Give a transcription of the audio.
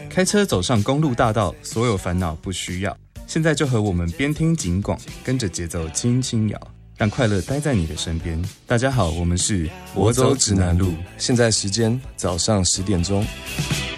开车走上公路大道，所有烦恼不需要。现在就和我们边听警广，跟着节奏轻轻摇，让快乐待在你的身边。大家好，我们是我走指南路，现在时间早上10点钟。